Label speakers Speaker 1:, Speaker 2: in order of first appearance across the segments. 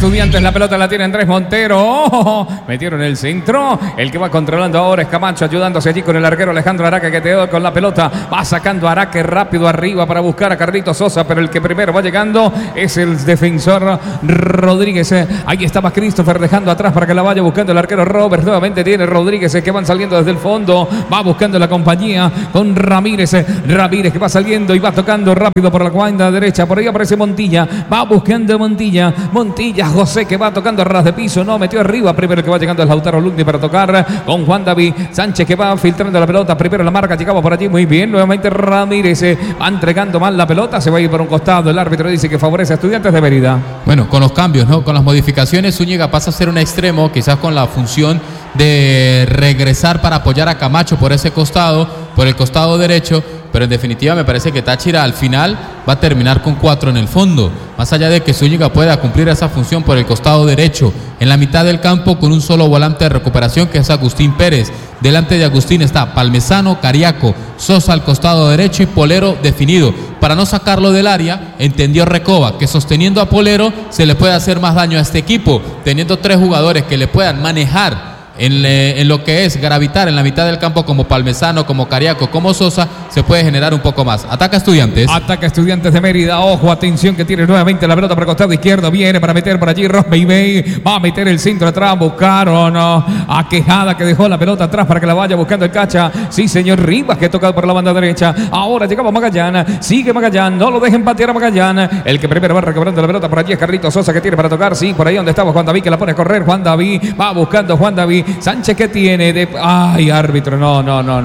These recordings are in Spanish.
Speaker 1: Estudiantes, la pelota la tiene Andrés Montero. Metieron el centro. El que va controlando ahora es Camacho, ayudándose allí con el arquero Alejandro Araque, que quedó con la pelota. Va sacando a Araque rápido arriba para buscar a Carlitos Sosa, pero el que primero va llegando es el defensor Rodríguez. Ahí estaba Christopher dejando atrás para que la vaya buscando el arquero Robert. Nuevamente tiene Rodríguez, que van saliendo desde el fondo. Va buscando la compañía con Ramírez. Ramírez que va saliendo y va tocando rápido por la banda derecha. Por ahí aparece Montilla. Va buscando Montilla. Montilla, José, que va tocando a ras de piso. No, metió arriba. Primero que va llegando es Lautaro Lugni para tocar con Juan David Sánchez, que va filtrando la pelota. Primero la marca, llegaba por allí muy bien. Nuevamente Ramírez va entregando mal la pelota. Se va a ir por un costado. El árbitro dice que favorece a Estudiantes de Mérida.
Speaker 2: Bueno, con los cambios, ¿no? Con las modificaciones, Zúñiga pasa a ser un extremo, quizás con la función de regresar para apoyar a Camacho por ese costado, por el costado derecho. Pero en definitiva me parece que Táchira al final va a terminar con 4 en el fondo. Más allá de que Zúñiga pueda cumplir esa función por el costado derecho. En la mitad del campo con un solo volante de recuperación, que es Agustín Pérez. Delante de Agustín está Palmesano, Cariaco, Sosa al costado derecho y Polero definido. Para no sacarlo del área, entendió Recoba que sosteniendo a Polero se le puede hacer más daño a este equipo. Teniendo 3 jugadores que le puedan manejar en lo que es gravitar en la mitad del campo, como Palmesano, como Cariaco, como Sosa, se puede generar un poco más. Ataca Estudiantes.
Speaker 1: Ataca Estudiantes de Mérida. Ojo, atención, que tiene nuevamente la pelota por el costado izquierdo. Viene para meter por allí Rosmeibey. Va a meter el centro atrás. Buscaron a Quejada, que dejó la pelota atrás para que la vaya buscando el Cacha. Sí, señor Rivas, que ha tocado por la banda derecha. Ahora llegaba Magallán. Sigue Magallán. No lo dejen patear a Magallán. El que primero va recuperando la pelota por allí es Carlitos Sosa, que tiene para tocar. Sí, por ahí donde estaba Juan David, que la pone a correr. Juan David va buscando Juan David Sánchez, que tiene de... Ay, árbitro, no.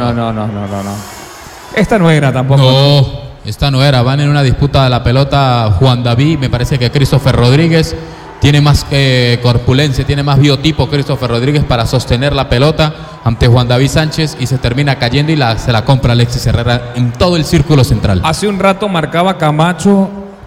Speaker 1: Esta no era tampoco.
Speaker 2: No, esta no era. Van en una disputa de la pelota Juan David. Me parece que Christopher Rodríguez tiene más corpulencia, tiene más biotipo Christopher Rodríguez para sostener la pelota ante Juan David Sánchez, y se termina cayendo y se la compra Alexis Herrera en todo el círculo central.
Speaker 1: Hace un rato marcaba Camacho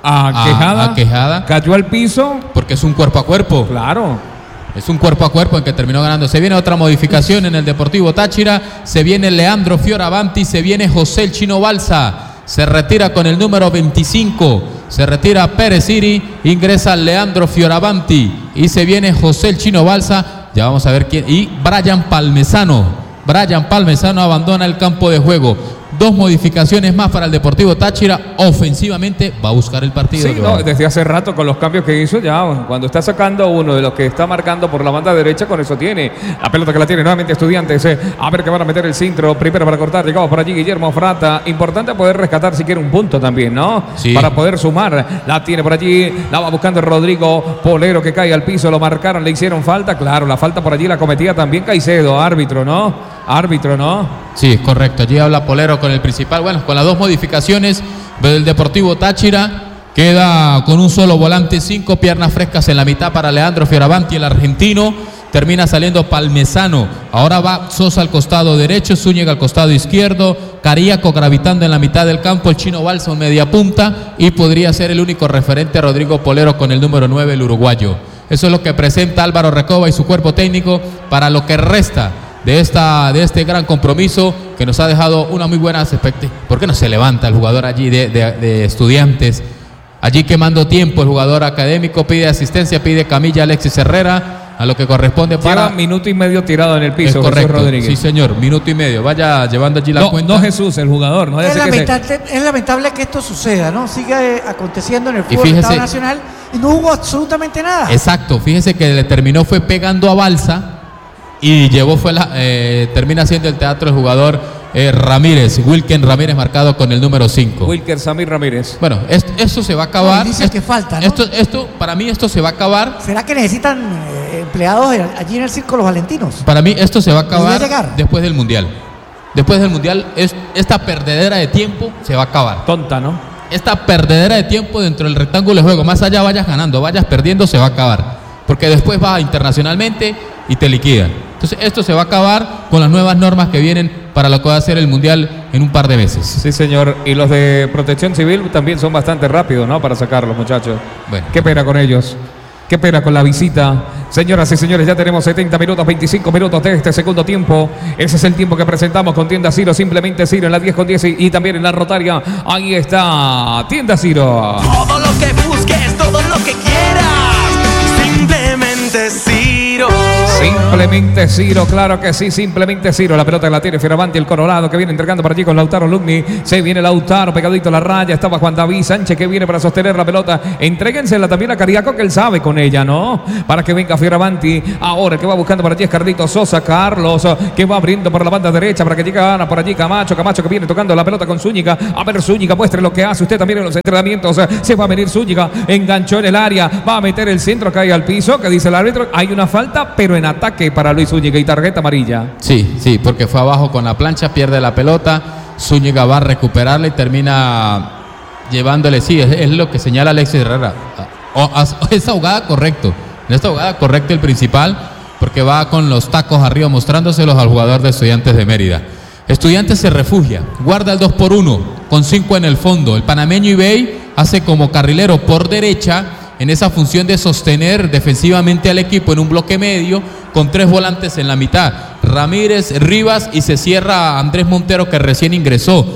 Speaker 1: a Quejada. Cayó al piso.
Speaker 2: Porque es un cuerpo a cuerpo.
Speaker 1: Claro.
Speaker 2: Es un cuerpo a cuerpo en que terminó ganando. Se viene otra modificación en el Deportivo Táchira. Se viene Leandro Fioravanti. Se viene José el Chino Balsa. Se retira con el número 25. Se retira Pérez Siri. Ingresa Leandro Fioravanti. Y se viene José el Chino Balsa. Ya vamos a ver quién. Y Brian Palmesano. Brian Palmesano abandona el campo de juego. 2 modificaciones más para el Deportivo Táchira. Ofensivamente va a buscar el partido.
Speaker 1: Sí, no, desde hace rato con los cambios que hizo, ya cuando está sacando uno de los que está marcando por la banda derecha, con eso tiene la pelota, que la tiene nuevamente Estudiantes. A ver que van a meter el centro primero para cortar. Llegaba por allí Guillermo Frata. Importante poder rescatar siquiera un punto también, ¿no? Sí. Para poder sumar. La tiene por allí, la va buscando Rodrigo Polero, que cae al piso. Lo marcaron, le hicieron falta. Claro, la falta por allí la cometía también Caicedo. Árbitro, ¿no?
Speaker 2: Sí, es correcto. Allí habla Polero con el principal. Bueno, con las 2 modificaciones del Deportivo Táchira, queda con un solo volante, 5 piernas frescas en la mitad para Leandro Fioravanti, el argentino. Termina saliendo Palmesano. Ahora va Sosa al costado derecho, Zúñiga al costado izquierdo, Cariaco gravitando en la mitad del campo, el Chino Balsa en media punta, y podría ser el único referente Rodrigo Polero con el número 9, el uruguayo. Eso es lo que presenta Álvaro Recoba y su cuerpo técnico para lo que resta de este gran compromiso, que nos ha dejado una muy buena expectativa. ¿Por qué no se levanta el jugador allí de Estudiantes? Allí quemando tiempo el jugador académico, pide asistencia, pide camilla Alexis Herrera, a lo que corresponde para...
Speaker 1: Lleva minuto y medio tirado en el piso.
Speaker 2: Es correcto,
Speaker 1: Jesús Rodríguez.
Speaker 2: Sí señor, minuto y medio. Vaya llevando allí la cuenta.
Speaker 1: No Jesús, el jugador. No
Speaker 3: es lamentable que esto suceda, ¿no? Sigue aconteciendo en el fútbol del Estado Nacional y no hubo absolutamente nada.
Speaker 2: Exacto, fíjese que le terminó fue pegando a Balsa, y termina siendo el teatro el jugador Ramírez, Wilken Ramírez, marcado con el número 5.
Speaker 1: Wilker Samir Ramírez.
Speaker 2: Bueno, esto se va a acabar.
Speaker 3: Dice que falta, ¿no?
Speaker 2: Para mí esto se va a acabar.
Speaker 3: ¿Será que necesitan empleados allí en el Circo Los Valentinos?
Speaker 2: Para mí esto se va a acabar después del Mundial. Después del Mundial, esta perdedera de tiempo se va a acabar.
Speaker 1: Tonta, ¿no?
Speaker 2: Esta perdedera de tiempo dentro del rectángulo de juego, más allá vayas ganando, vayas perdiendo, se va a acabar. Porque después vas internacionalmente y te liquidan. Entonces esto se va a acabar con las nuevas normas que vienen para lo que va a ser el Mundial en un par de meses.
Speaker 1: Sí, señor. Y los de Protección Civil también son bastante rápidos, ¿no? Para sacarlos, muchachos. Bueno. Qué pena con ellos. Qué pena con la visita. Señoras y señores, ya tenemos 70 minutos, 25 minutos de este segundo tiempo. Ese es el tiempo que presentamos con Tienda Ciro. Simplemente Ciro en la 10/10 y también en la Rotaria. Ahí está Tienda Ciro.
Speaker 4: Todo lo que busques, todo lo que quieras.
Speaker 1: Simplemente Ciro, claro que sí, simplemente Ciro. La pelota la tiene Fioravanti, el Colorado, que viene entregando por allí con Lautaro Lugni. Se viene Lautaro, pegadito a la raya. Estaba Juan David Sánchez, que viene para sostener la pelota. Entréguensela también a Cariaco, que él sabe con ella, ¿no? Para que venga Fioravanti. Ahora el que va buscando por allí es Carlitos Sosa. Carlos, que va abriendo por la banda derecha para que llegue Ana por allí. Camacho, que viene tocando la pelota con Zúñiga. A ver, Zúñiga, muestre lo que hace usted también en los entrenamientos. Se va a venir Zúñiga, enganchó en el área, va a meter el centro, cae al piso. Que dice el árbitro, hay una falta, pero en ataque para Luis Zúñiga y tarjeta amarilla.
Speaker 2: Sí, porque fue abajo con la plancha, pierde la pelota. Zúñiga va a recuperarla y termina llevándole. Sí, es lo que señala Alexis Herrera. Esta jugada correcto. En esta jugada correcto el principal, porque va con los tacos arriba mostrándoselos al jugador de Estudiantes de Mérida. Estudiantes se refugia, guarda el 2-1 con 5 en el fondo. El panameño Ibey hace como carrilero por derecha en esa función de sostener defensivamente al equipo en un bloque medio con 3 volantes en la mitad, Ramírez, Rivas, y se cierra Andrés Montero, que recién ingresó.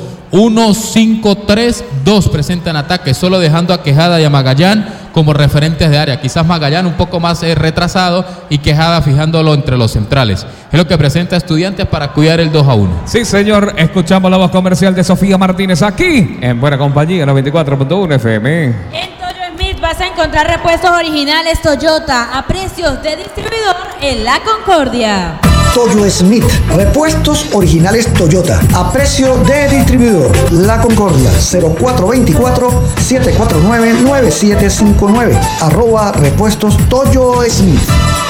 Speaker 2: 1-5-3-2 presentan ataque, solo dejando a Quejada y a Magallán como referentes de área. Quizás Magallán un poco más retrasado y Quejada fijándolo entre los centrales. Es lo que presenta Estudiantes para cuidar el 2-1.
Speaker 1: Sí, señor. Escuchamos la voz comercial de Sofía Martínez aquí en Buena Compañía 94.1 FM.
Speaker 4: En Toyo Smith vas a encontrar repuestos originales Toyota a precios de distribuidor en La Concordia.
Speaker 5: Toyo Smith, repuestos originales Toyota, a precio de distribuidor. La Concordia, 0424-749-9759, @repuestos Toyo Smith.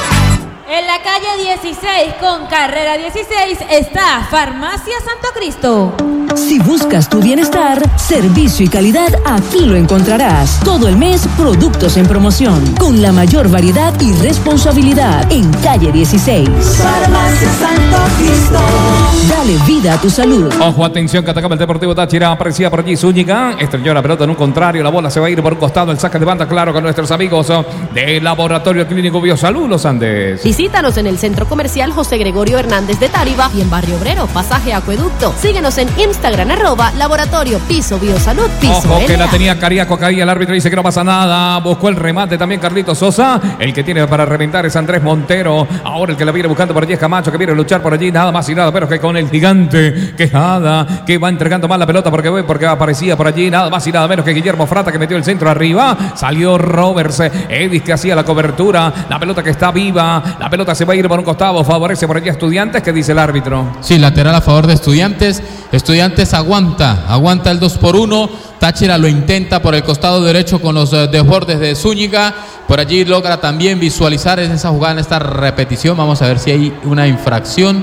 Speaker 4: En la calle 16 con carrera 16 está Farmacia Santo Cristo.
Speaker 6: Si buscas tu bienestar, servicio y calidad, aquí lo encontrarás. Todo el mes, productos en promoción, con la mayor variedad y responsabilidad, en calle 16.
Speaker 7: Farmacia Santo Cristo.
Speaker 6: Dale vida a tu salud.
Speaker 1: Ojo, atención, que atacaba el Deportivo Táchira. Aparecía por allí Zúñiga. Estrelló la pelota en un contrario. La bola se va a ir por un costado. El saque de banda, claro, con nuestros amigos del Laboratorio Clínico Biosalud Los Andes.
Speaker 8: Visítanos en el Centro Comercial José Gregorio Hernández de Táriba y en Barrio Obrero, Pasaje Acueducto. Síguenos en Instagram, @Laboratorio Piso Biosalud Piso.
Speaker 1: Ojo, que la tenía Cariaco, caía el árbitro, dice que no pasa nada. Buscó el remate también Carlitos Sosa. El que tiene para reventar es Andrés Montero. Ahora el que la viene buscando por allí es Camacho, que viene a luchar por allí, nada más y nada menos que con el gigante Quejada, que va entregando mal la pelota porque aparecía por allí, nada más y nada menos que Guillermo Frata, que metió el centro arriba. Salió Roberts, Edis, que hacía la cobertura. La pelota que está viva, la pelota se va a ir por un costado, favorece por allí a Estudiantes. ¿Qué dice el árbitro?
Speaker 2: Sí, lateral a favor de Estudiantes. Estudiantes aguanta el 2-1. Táchira lo intenta por el costado derecho con los desbordes de Zúñiga. Por allí logra también visualizar en esa jugada, en esta repetición. Vamos a ver si hay una infracción.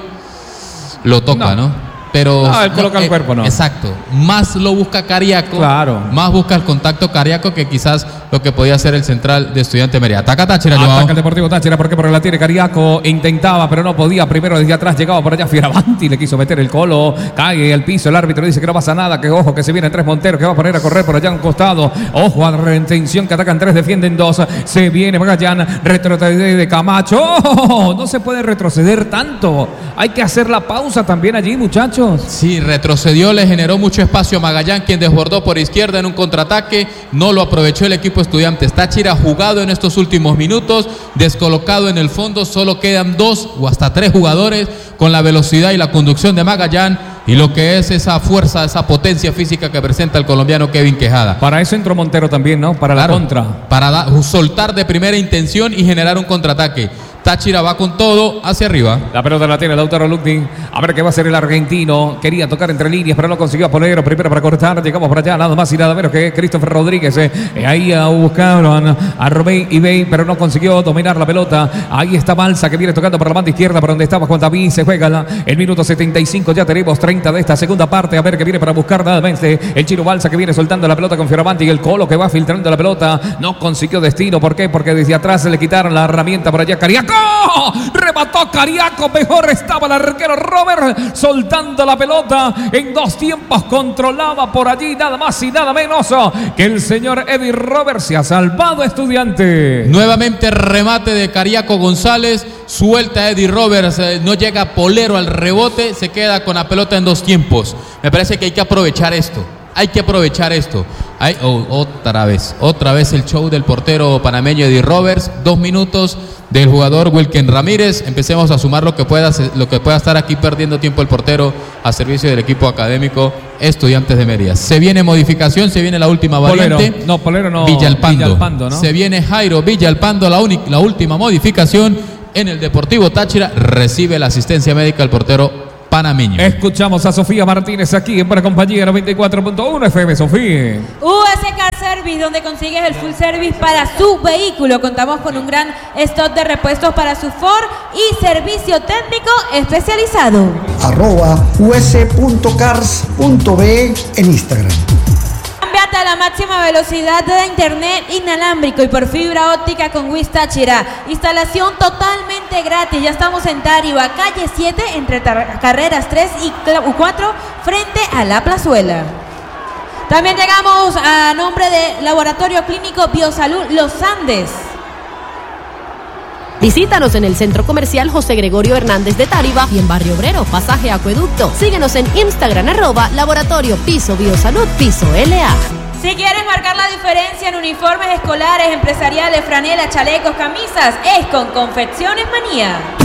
Speaker 2: Lo toca, ¿no? Pero
Speaker 1: él coloca el cuerpo, ¿no?
Speaker 2: Exacto. Más lo busca Cariaco.
Speaker 1: Claro.
Speaker 2: Más busca el contacto Cariaco que quizás lo que podía hacer el central de Estudiantes Mérida. Ataca Táchira, Joao.
Speaker 1: Ataca el Deportivo Táchira, porque la tiene Cariaco. Intentaba, pero no podía. Primero desde atrás llegaba por allá Fioravanti. Le quiso meter el colo. Cae al piso. El árbitro dice que no pasa nada. Que ojo, que se viene Andrés Montero, que va a poner a correr por allá a un costado. Ojo, a retención, que atacan 3, defienden 2. Se viene Magallán. Retrocede de Camacho. ¡Oh! No se puede retroceder tanto. Hay que hacer la pausa también allí, muchachos.
Speaker 2: Sí, retrocedió, le generó mucho espacio a Magallán, quien desbordó por izquierda en un contraataque. No lo aprovechó el equipo Estudiantes. Táchira jugado en estos últimos minutos, descolocado en el fondo. Solo quedan 2 o hasta 3 jugadores con la velocidad y la conducción de Magallán y lo que es esa fuerza, esa potencia física que presenta el colombiano Kevin Quejada.
Speaker 1: Para eso entró Montero también, ¿no? Para la contra.
Speaker 2: Para soltar de primera intención y generar un contraataque. Táchira va con todo hacia arriba.
Speaker 1: La pelota la tiene Lautaro Lugni. A ver qué va a hacer el argentino. Quería tocar entre líneas, pero no consiguió. Polero primero para cortar. Llegamos por allá, nada más y nada menos que Christopher Rodríguez. Ahí buscaron a Robey Ibey, pero no consiguió dominar la pelota. Ahí está Balsa, que viene tocando por la banda izquierda, por donde estaba Juan David. Se juega el minuto 75. Ya tenemos 30 de esta segunda parte. A ver qué viene para buscar nada más. El Chino Balsa, que viene soltando la pelota con Fioravanti, y el Colo, que va filtrando la pelota. No consiguió destino. ¿Por qué? Porque desde atrás se le quitaron la herramienta por allá. Cariaco. Remató Cariaco, mejor estaba el arquero Robert soltando la pelota en 2 tiempos, controlaba por allí nada más y nada menos que el señor Eddie Robert. Se ha salvado Estudiante.
Speaker 2: Nuevamente remate de Cariaco González, suelta Eddie Roberts, no llega Polero al rebote, se queda con la pelota en 2 tiempos. Me parece que hay que aprovechar esto. Otra vez el show del portero panameño Eddie Roberts. 2 minutos del jugador Wilken Ramírez. Empecemos a sumar lo que pueda estar aquí perdiendo tiempo el portero a servicio del equipo académico Estudiantes de Mérida. Se viene modificación, se viene la última variante.
Speaker 1: Polero no.
Speaker 2: Villalpando, ¿no? Se viene Jairo Villalpando, la última modificación en el Deportivo Táchira. Recibe la asistencia médica el portero panameño.
Speaker 1: Escuchamos a Sofía Martínez aquí en Buena Compañía 94.1 FM. Sofía.
Speaker 4: US Car Service, donde consigues el full service para su vehículo. Contamos con un gran stock de repuestos para su Ford y servicio técnico especializado.
Speaker 5: @us.cars.be en Instagram.
Speaker 4: Cámbiate a la máxima velocidad de internet inalámbrico y por fibra óptica con Wiz Táchira. Instalación totalmente gratis. Ya estamos en Tariba, calle 7, entre carreras 3 y 4, frente a la plazuela. También llegamos a nombre de Laboratorio Clínico Biosalud Los Andes.
Speaker 8: Visítanos en el Centro Comercial José Gregorio Hernández de Tariba y en Barrio Obrero, pasaje Acueducto. Síguenos en Instagram, @Laboratorio Piso Biosalud Piso LA.
Speaker 4: Si quieres marcar la diferencia en uniformes escolares, empresariales, franelas, chalecos, camisas, es con Confecciones Manía.